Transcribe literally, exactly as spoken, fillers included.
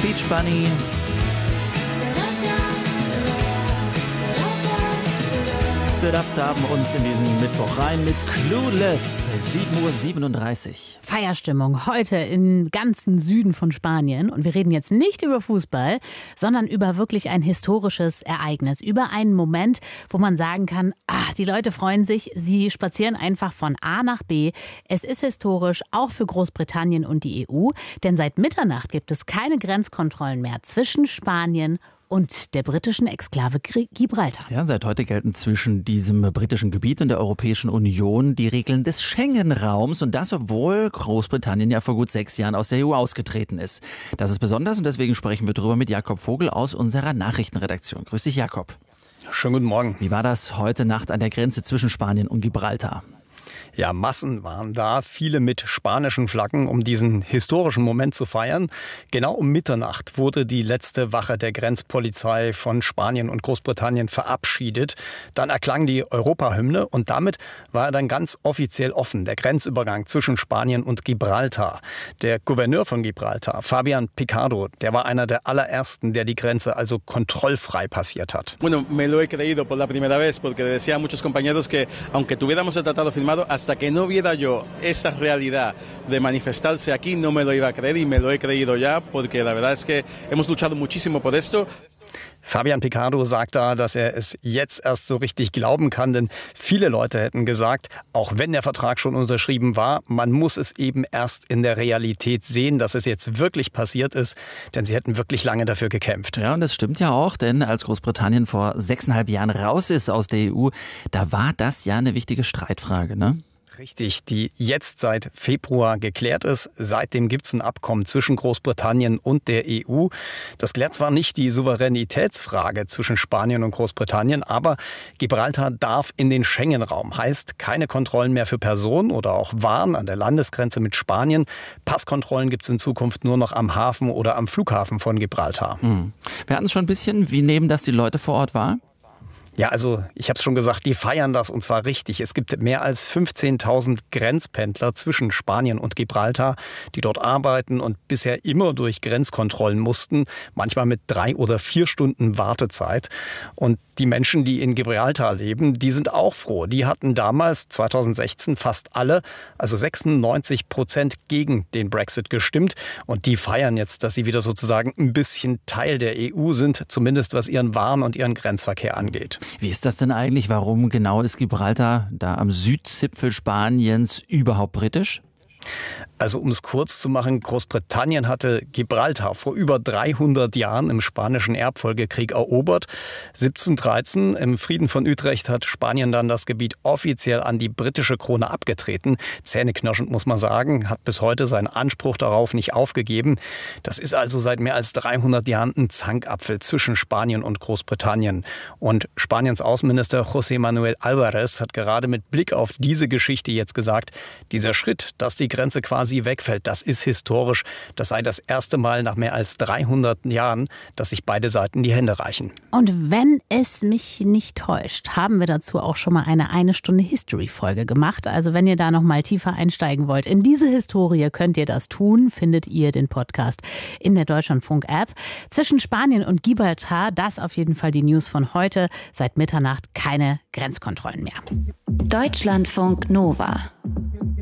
Beach Bunny. Wir haben uns in diesen Mittwoch rein mit Clueless, sieben Uhr siebenunddreißig. Feierstimmung heute im ganzen Süden von Spanien. Und wir reden jetzt nicht über Fußball, sondern über wirklich ein historisches Ereignis. Über einen Moment, wo man sagen kann, ah, die Leute freuen sich, sie spazieren einfach von A nach B. Es ist historisch, auch für Großbritannien und die E U. Denn seit Mitternacht gibt es keine Grenzkontrollen mehr zwischen Spanien und der britischen Exklave Gibraltar. Ja, seit heute gelten zwischen diesem britischen Gebiet und der Europäischen Union die Regeln des Schengen-Raums. Und das, obwohl Großbritannien ja vor gut sechs Jahren aus der E U ausgetreten ist. Das ist besonders und deswegen sprechen wir drüber mit Jakob Vogel aus unserer Nachrichtenredaktion. Grüß dich, Jakob. Schönen guten Morgen. Wie war das heute Nacht an der Grenze zwischen Spanien und Gibraltar? Ja, Massen waren da, viele mit spanischen Flaggen, um diesen historischen Moment zu feiern. Genau um Mitternacht wurde die letzte Wache der Grenzpolizei von Spanien und Großbritannien verabschiedet. Dann erklang die Europahymne und damit war er dann ganz offiziell offen, der Grenzübergang zwischen Spanien und Gibraltar. Der Gouverneur von Gibraltar, Fabián Picardo, der war einer der allerersten, der die Grenze also kontrollfrei passiert hat. Bueno, me lo he creído por la primera vez, porque decía a muchos compañeros que aunque tuviéramos el tratado firmado, hasta que no viera yo esa realidad de manifestarse aquí, no me lo iba a creer y me lo he creído ya, porque la verdad es que hemos luchado muchísimo por esto. Fabián Picardo sagt da, dass er es jetzt erst so richtig glauben kann, denn viele Leute hätten gesagt, auch wenn der Vertrag schon unterschrieben war, man muss es eben erst in der Realität sehen, dass es jetzt wirklich passiert ist, denn sie hätten wirklich lange dafür gekämpft. Ja, und das stimmt ja auch, denn als Großbritannien vor sechseinhalb Jahren raus ist aus der E U, da war das ja eine wichtige Streitfrage, ne? Richtig, die jetzt seit Februar geklärt ist. Seitdem gibt es ein Abkommen zwischen Großbritannien und der E U. Das klärt zwar nicht die Souveränitätsfrage zwischen Spanien und Großbritannien, aber Gibraltar darf in den Schengen-Raum. Heißt, keine Kontrollen mehr für Personen oder auch Waren an der Landesgrenze mit Spanien. Passkontrollen gibt es in Zukunft nur noch am Hafen oder am Flughafen von Gibraltar. Mhm. Wir hatten es schon ein bisschen. Wie nehmen das die Leute vor Ort wahr? Ja, also ich habe es schon gesagt, die feiern das und zwar richtig. Es gibt mehr als fünfzehntausend Grenzpendler zwischen Spanien und Gibraltar, die dort arbeiten und bisher immer durch Grenzkontrollen mussten, manchmal mit drei oder vier Stunden Wartezeit. Und die Menschen, die in Gibraltar leben, die sind auch froh. Die hatten damals, zweitausendsechzehn, fast alle, also sechsundneunzig Prozent gegen den Brexit gestimmt. Und die feiern jetzt, dass sie wieder sozusagen ein bisschen Teil der E U sind, zumindest was ihren Waren- und ihren Grenzverkehr angeht. Wie ist das denn eigentlich? Warum genau ist Gibraltar da am Südzipfel Spaniens überhaupt britisch? Also um es kurz zu machen, Großbritannien hatte Gibraltar vor über dreihundert Jahren im Spanischen Erbfolgekrieg erobert. siebzehnhundertdreizehn im Frieden von Utrecht hat Spanien dann das Gebiet offiziell an die britische Krone abgetreten. Zähneknirschend muss man sagen, hat bis heute seinen Anspruch darauf nicht aufgegeben. Das ist also seit mehr als dreihundert Jahren ein Zankapfel zwischen Spanien und Großbritannien. Und Spaniens Außenminister José Manuel Álvarez hat gerade mit Blick auf diese Geschichte jetzt gesagt, dieser Schritt, dass die Grenze quasi wegfällt, das ist historisch. Das sei das erste Mal nach mehr als dreihundert Jahren, dass sich beide Seiten die Hände reichen. Und wenn es mich nicht täuscht, haben wir dazu auch schon mal eine eine Stunde History-Folge gemacht. Also wenn ihr da noch mal tiefer einsteigen wollt in diese Historie, könnt ihr das tun. Findet ihr den Podcast in der Deutschlandfunk-App. Zwischen Spanien und Gibraltar, das auf jeden Fall die News von heute. Seit Mitternacht keine Grenzkontrollen mehr. Deutschlandfunk Nova.